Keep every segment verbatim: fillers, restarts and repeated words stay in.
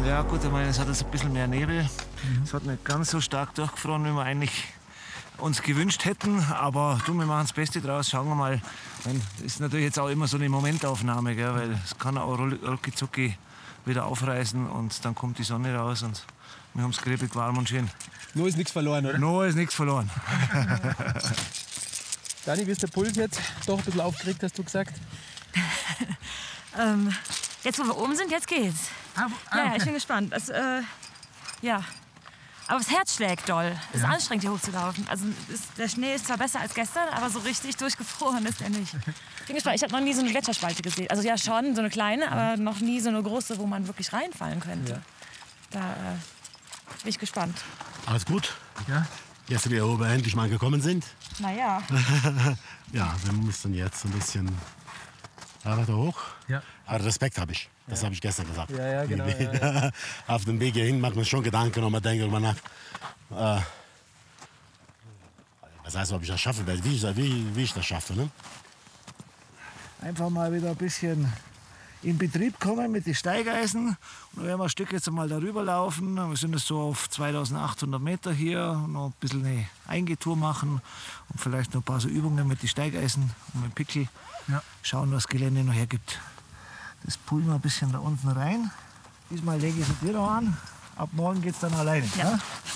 Ja gut, ich meine, es hat jetzt ein bisschen mehr Nebel. Mhm. Es hat nicht ganz so stark durchgefroren, wie wir eigentlich uns gewünscht hätten. Aber du, wir machen das Beste draus. Schauen wir mal. Das ist natürlich jetzt auch immer so eine Momentaufnahme, gell? Weil es kann auch rucki zucki wieder aufreißen und dann kommt die Sonne raus und wir haben es gräbig warm und schön. Nur ist nichts verloren, oder? Nur ist nichts verloren. Dani, wie ist der Puls jetzt? Doch ein bisschen aufgeregt, hast du gesagt? ähm, jetzt, wo wir oben sind, jetzt geht's. Ah, ah, ja, ja, okay. ich bin gespannt. Das, äh, ja. Aber das Herz schlägt doll. Es ist Ja. anstrengend, hier hochzulaufen. Also ist, der Schnee ist zwar besser als gestern, aber so richtig durchgefroren ist er nicht. Ich bin gespannt. Ich habe noch nie so eine Gletscherspalte gesehen. Also ja schon, so eine kleine, aber noch nie so eine große, wo man wirklich reinfallen könnte. Ja. Da äh, bin ich gespannt. Alles gut? Ja. Jetzt, dass wir oben endlich mal gekommen sind. Naja. Ja, wir müssen jetzt ein bisschen weiter hoch. Ja. Aber Respekt habe ich. Das habe ich gestern gesagt. Ja, ja, genau. Ja, ja. Auf dem Weg hierhin macht man schon Gedanken und man denkt darüber nach. Äh, was heißt, ob ich das schaffe, wie ich, wie, wie ich das schaffe. Ne? Einfach mal wieder ein bisschen in Betrieb kommen mit den Steigeisen. Und dann werden wir ein Stück jetzt mal darüber laufen. Wir sind jetzt so auf zweitausendachthundert Meter hier. Noch ein bisschen eine Eingetour machen und vielleicht noch ein paar so Übungen mit den Steigeisen und mit dem Pickel. Ja. Schauen, was das Gelände noch hergibt. Das pullen wir ein bisschen da unten rein. Diesmal lege ich es dir noch an. Ab morgen geht es dann alleine. Ja. Ja?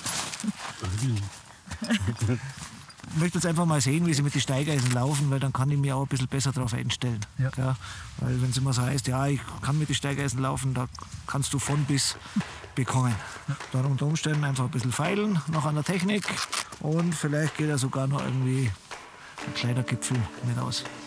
Ich möchte jetzt einfach mal sehen, wie sie mit den Steigeisen laufen, weil dann kann ich mich auch ein bisschen besser darauf einstellen. Ja. Ja, weil wenn es immer so heißt, ja, ich kann mit den Steigeisen laufen, da kannst du von bis bekommen. Ja. Dann unter Umständen einfach ein bisschen feilen, noch an der Technik und vielleicht geht ja sogar noch irgendwie ein kleiner Gipfel mit aus.